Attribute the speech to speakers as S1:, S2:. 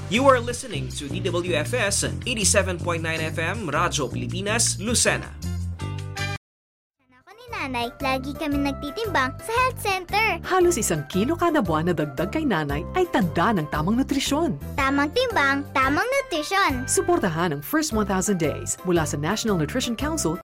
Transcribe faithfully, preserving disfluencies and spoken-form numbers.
S1: You are listening to D W F S eighty-seven point nine F M, Radyo Pilipinas, Lucena.
S2: Ako ni nanay, lagi kami nagtitimbang sa health center.
S3: Halos isang kilo kada buwan na dagdag kay nanay ay tanda ng tamang nutrisyon.
S2: Tamang timbang, tamang nutrisyon.
S3: Suportahan ang First one thousand Days mula sa National Nutrition Council